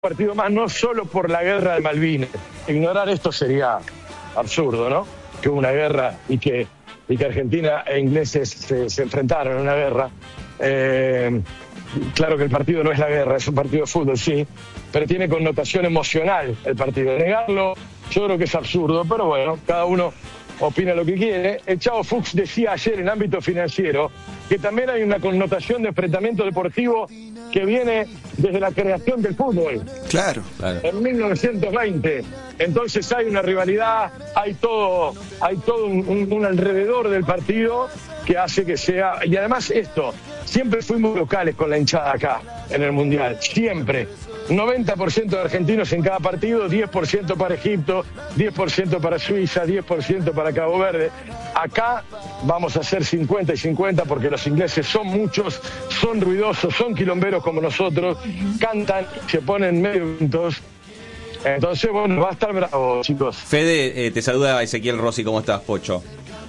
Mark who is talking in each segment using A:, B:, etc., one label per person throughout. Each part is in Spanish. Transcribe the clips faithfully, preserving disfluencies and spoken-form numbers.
A: partido más, no solo por la guerra de Malvinas. Ignorar esto sería absurdo, ¿no? Que hubo una guerra y que, y que Argentina e ingleses se, se enfrentaron en una guerra. Eh, claro que el partido no es la guerra, es un partido de fútbol, sí, pero tiene connotación emocional el partido. Negarlo, yo creo que es absurdo, pero bueno, cada uno opina lo que quiere. El Chavo Fuchs decía ayer en ámbito financiero que también hay una connotación de enfrentamiento deportivo que viene desde la creación del fútbol.
B: Claro, claro.
A: En mil novecientos veinte. Entonces hay una rivalidad, hay todo, hay todo un, un, un alrededor del partido que hace que sea... Y además esto, siempre fuimos locales con la hinchada acá, en el Mundial, siempre. noventa por ciento de argentinos en cada partido, diez por ciento para Egipto, diez por ciento para Suiza, diez por ciento para Cabo Verde. Acá vamos a hacer cincuenta y cincuenta porque los ingleses son muchos, son ruidosos, son quilomberos como nosotros, cantan, se ponen medio juntos. Entonces, bueno, va a estar bravo, chicos.
C: Fede, eh, te saluda Ezequiel Rossi, ¿cómo estás, Pocho?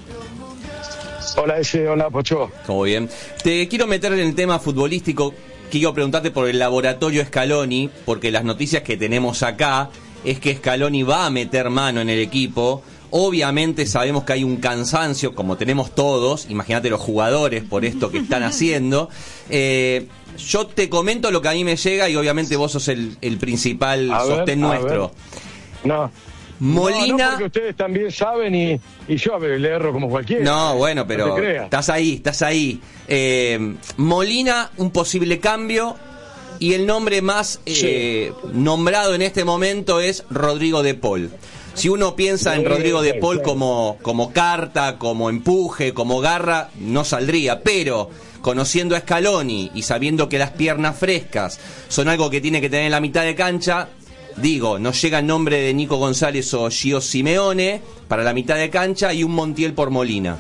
A: Hola, ese, hola, Pocho.
C: ¿Todo bien? Te quiero meter en el tema futbolístico. Quiero preguntarte por el laboratorio Scaloni, porque las noticias que tenemos acá es que Scaloni va a meter mano en el equipo. Obviamente sabemos que hay un cansancio, como tenemos todos, imagínate los jugadores por esto que están haciendo. Eh, yo te comento lo que a mí me llega y obviamente vos sos el, el principal
A: a
C: sostén
A: ver,
C: nuestro.
A: No.
C: Molina...
A: No, no, porque ustedes también saben y, y yo a ver, le erro como cualquiera.
C: No, bueno, pero
A: no
C: estás ahí, estás ahí. Eh, Molina, un posible cambio, y el nombre más eh, sí. nombrado en este momento es Rodrigo de Paul. Si uno piensa en Rodrigo de Paul como, como carta, como empuje, como garra, no saldría, pero conociendo a Scaloni y sabiendo que las piernas frescas son algo que tiene que tener en la mitad de cancha, digo, nos llega el nombre de Nico González o Gio Simeone para la mitad de cancha y un Montiel por Molina.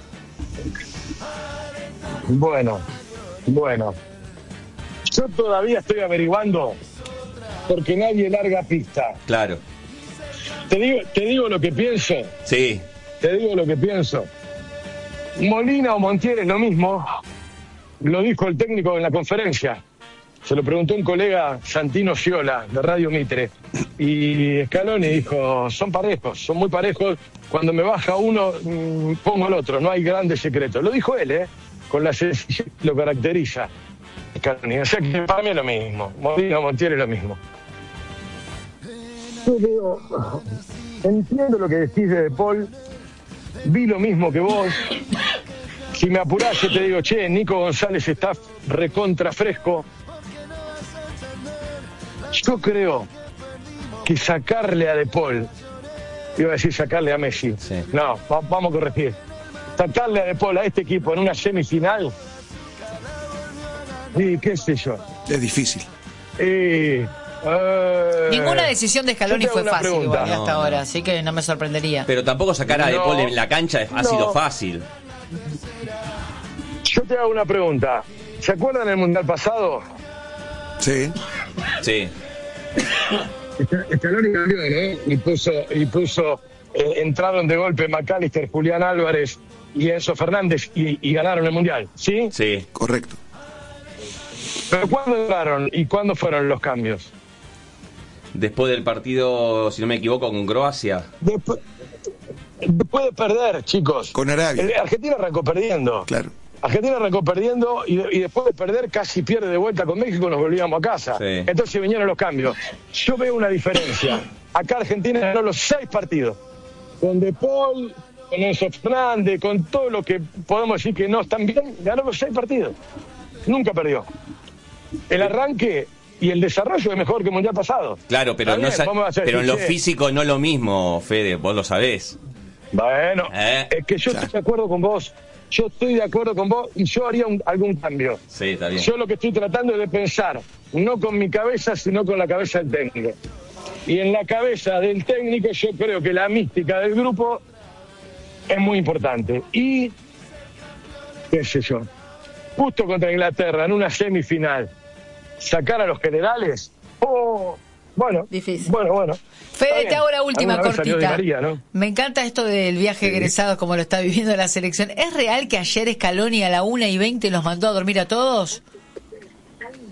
A: Bueno, bueno. Yo todavía estoy averiguando porque nadie larga pista.
C: Claro.
A: Te digo, te digo lo que pienso.
C: Sí.
A: Te digo lo que pienso. Molina o Montiel es lo mismo. Lo dijo el técnico en la conferencia. Se lo preguntó un colega, Santino Sciola, de Radio Mitre. Y Scaloni dijo, son parejos, son muy parejos. Cuando me baja uno, pongo el otro. No hay grandes secretos. Lo dijo él, ¿eh? Con la sencillez que lo caracteriza. Scaloni. O sea que para mí es lo mismo. Molina o Montiel es lo mismo. Yo digo, entiendo lo que decís de De Paul. Vi lo mismo que vos. Si me apurás, yo te digo, che, Nico González está recontra fresco. Yo creo que sacarle a De Paul, iba a decir sacarle a Messi, sí. no, va, vamos a corregir, sacarle a De Paul a este equipo en una semifinal, y qué sé yo.
B: Es difícil.
A: Y, uh,
D: Ninguna decisión de Scaloni fue fácil igual,
C: no,
D: hasta
C: no.
D: ahora, así que no me sorprendería.
C: Pero tampoco sacar a
A: no,
C: De Paul en la cancha ha
A: no.
C: sido fácil.
A: Yo te hago una pregunta. ¿Se acuerdan del Mundial pasado?
B: Sí.
C: Sí.
A: Scaloni cambió, ¿no? Y puso, y puso eh, entraron de golpe McAllister, Julián Álvarez y Enzo Fernández y, y ganaron el Mundial, ¿sí?
C: Sí.
B: Correcto.
A: ¿Pero cuándo entraron y cuándo fueron los cambios?
C: Después del partido, si no me equivoco, con Croacia.
A: Después, después de perder, chicos.
B: Con Arabia.
A: El, Argentina arrancó perdiendo.
B: Claro.
A: Argentina arrancó perdiendo y, y después de perder casi pierde de vuelta con México, nos volvíamos a casa.
C: Sí.
A: Entonces vinieron los cambios. Yo veo una diferencia. Acá Argentina ganó los seis partidos. Con De Paul, con Enzo Fernández, con todo lo que podemos decir que no están bien, ganó los seis partidos. Nunca perdió. El arranque y el desarrollo es mejor que el Mundial pasado.
C: Claro, pero, no sa- pero en lo físico no es lo mismo, Fede, vos lo sabés.
A: Bueno,
C: ¿Eh?
A: es que yo
B: Ya.
A: estoy de acuerdo con vos. Yo estoy de acuerdo con vos y yo haría un, algún cambio.
C: Sí, está bien.
A: Yo lo que estoy tratando es de pensar, no con mi cabeza, sino con la cabeza del técnico. Y en la cabeza del técnico yo creo que la mística del grupo es muy importante. Y, qué sé yo, justo contra Inglaterra, en una semifinal, sacar a los generales, oh, bueno,
D: Difícil.
A: bueno, bueno.
D: Fede, te hago la última cortita.
A: María, ¿no?
D: Me encanta esto del viaje
A: Sí.
D: egresados como lo está viviendo la selección. ¿Es real que ayer Scaloni a la una y veinte los mandó a dormir a todos?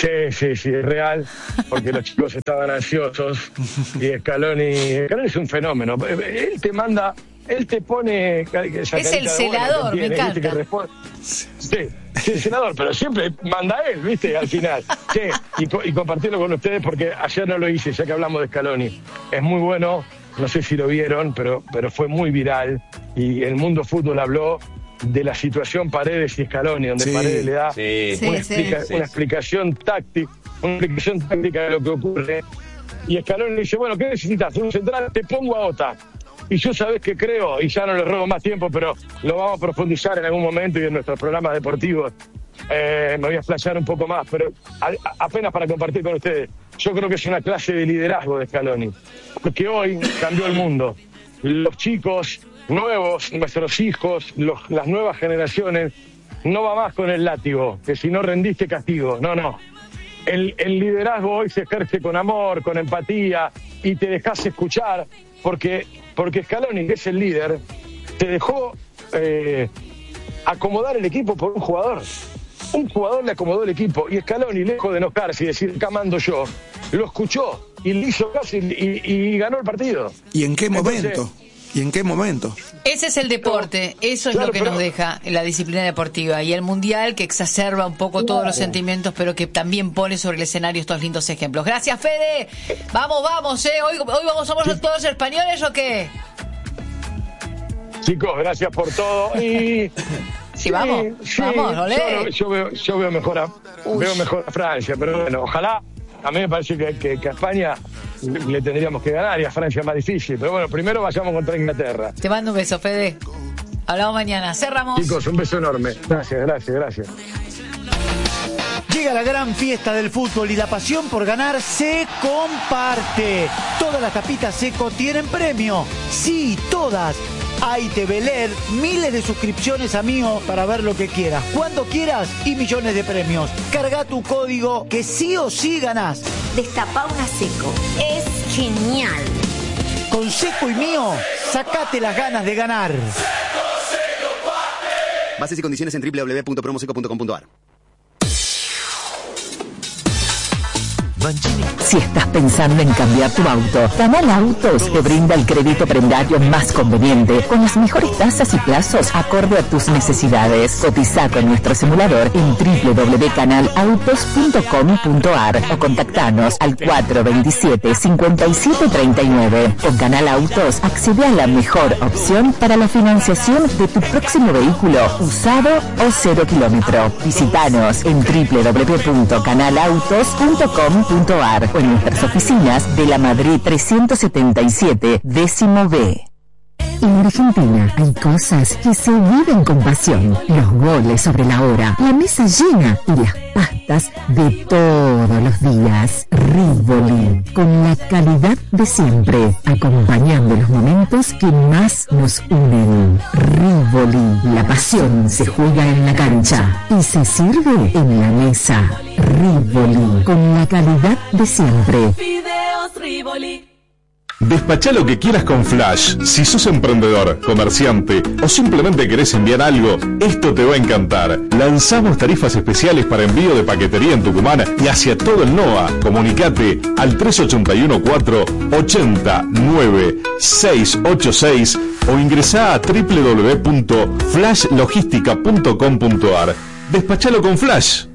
A: Sí, sí, sí, es real, porque los chicos estaban ansiosos y Scaloni, Scaloni es un fenómeno. Él te manda, él te pone... Esa
D: es el celador, tiene, me encanta.
A: Que sí, sí, el celador, pero siempre manda él, ¿viste? Al final. Sí, y, y compartirlo con ustedes porque ayer no lo hice, ya que hablamos de Scaloni. Es muy bueno, no sé si lo vieron, pero, pero fue muy viral y el mundo fútbol habló de la situación Paredes y Scaloni, donde sí, Paredes le da
C: sí,
A: una,
C: sí,
A: explica,
C: sí,
A: una
C: sí.
A: explicación táctica, una explicación táctica de lo que ocurre. Y Scaloni le dice, bueno, ¿qué necesitas? Un central, te pongo a Ota. Y yo sabés que creo, y ya no les robo más tiempo, pero lo vamos a profundizar en algún momento y en nuestros programas deportivos. Eh, me voy a explayar un poco más, pero a, a, apenas para compartir con ustedes. Yo creo que es una clase de liderazgo de Scaloni, porque hoy cambió el mundo. Los chicos nuevos, nuestros hijos, los, las nuevas generaciones, no va más con el látigo, que si no rendiste castigo, no, no. El, el liderazgo hoy se ejerce con amor, con empatía, y te dejas escuchar, porque, porque Scaloni, que es el líder, te dejó eh, acomodar el equipo por un jugador. Un jugador le acomodó el equipo, y Scaloni, lejos de enojarse y decir, acá mando yo, lo escuchó, y le hizo caso y, y, y ganó el partido.
B: ¿Y en qué momento?
A: Entonces,
B: ¿Y en qué momento?
D: Ese es el deporte, eso es
A: claro,
D: lo que
A: pero...
D: nos deja la disciplina deportiva y el mundial que exacerba un poco claro. todos los sentimientos, pero que también pone sobre el escenario estos lindos ejemplos. Gracias, Fede. Vamos, vamos, ¿eh? Hoy, hoy vamos, somos todos españoles o qué?
A: Chicos, gracias por todo y...
D: Sí, vamos, sí, vamos, olé.
A: Yo, yo, veo, yo veo mejor a, veo mejor a Francia, pero bueno, ojalá. A mí me parece que, que, que a España le tendríamos que ganar y a Francia es más difícil. Pero bueno, primero vayamos contra Inglaterra.
D: Te mando un beso, Fede. Hablamos mañana. Cerramos.
A: Chicos, un beso enorme. Gracias, gracias, gracias.
E: Llega la gran fiesta del fútbol y la pasión por ganar se comparte. Todas las tapitas Seco tienen premio. Sí, todas. Hay T V L E D, miles de suscripciones a Mío para ver lo que quieras, cuando quieras y millones de premios. Carga tu código que sí o sí ganás.
F: Destapá una Seco. Es genial.
E: Con Seco y Mío, sacate las ganas de ganar.
G: Bases y condiciones en doble u doble u doble u punto promoseco punto com punto a r.
H: Si estás pensando en cambiar tu auto, Canal Autos te brinda el crédito prendario más conveniente, con las mejores tasas y plazos acorde a tus necesidades. Cotiza con nuestro simulador en doble u doble u doble u punto canal autos punto com punto a r o contactanos al cuatro dos siete, cinco siete tres nueve. Con Canal Autos accede a la mejor opción para la financiación de tu próximo vehículo, usado o cero kilómetro. Visítanos en doble u doble u doble u punto canal autos punto com punto a r o en nuestras oficinas de la Madrid trescientos setenta y siete, décimo B. En Argentina hay cosas que se viven con pasión. Los goles sobre la hora, la mesa llena y las pastas de todos los días. Rivoli, con la calidad de siempre, acompañando los momentos que más nos unen. Rivoli, la pasión se juega en la cancha y se sirve en la mesa. Rivoli, con la calidad de siempre.
I: Fideos Rivoli.
J: Despachá lo que quieras con Flash. Si sos emprendedor, comerciante o simplemente querés enviar algo, esto te va a encantar. Lanzamos tarifas especiales para envío de paquetería en Tucumán y hacia todo el NOA. Comunicate al tres ocho uno cuatro, ocho nueve, seis ocho seis o ingresá a doble u doble u doble u punto flash logística punto com punto a r. Despachalo con Flash.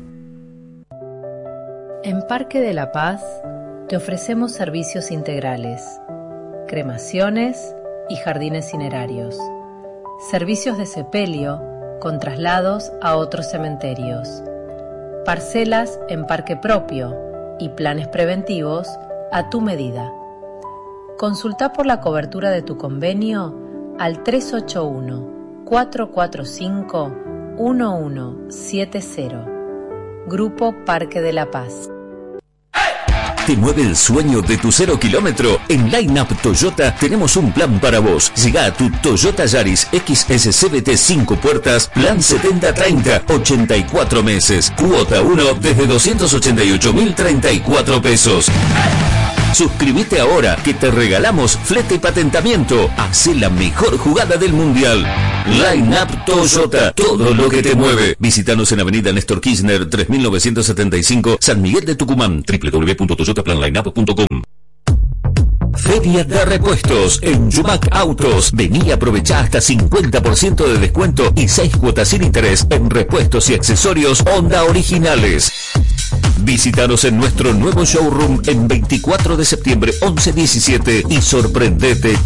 K: En Parque de la Paz te ofrecemos servicios integrales, cremaciones y jardines cinerarios, servicios de sepelio con traslados a otros cementerios, parcelas en parque propio y planes preventivos a tu medida. Consulta por la cobertura de tu convenio al tres ocho uno, cuatro cuatro cinco, uno uno siete cero. Grupo Parque de la Paz.
L: ¿Te mueve el sueño de tu cero kilómetro? En Line Up Toyota tenemos un plan para vos. Llega a tu Toyota Yaris X S C V T cinco puertas, plan setenta treinta, ochenta y cuatro meses. Cuota uno desde doscientos ochenta y ocho mil treinta y cuatro pesos. Suscríbete ahora que te regalamos flete y patentamiento. Hacé la mejor jugada del mundial. Line Up Toyota, todo lo que te mueve. Visítanos en Avenida Néstor Kirchner tres mil novecientos setenta y cinco, San Miguel de Tucumán. doble u doble u doble u punto toyota plan line up punto com. Feria de repuestos en Yumac Autos. Vení y aprovecha hasta cincuenta por ciento de descuento y seis cuotas sin interés en repuestos y accesorios Honda originales. Visítanos en nuestro nuevo showroom en veinticuatro de septiembre once diecisiete y sorprendete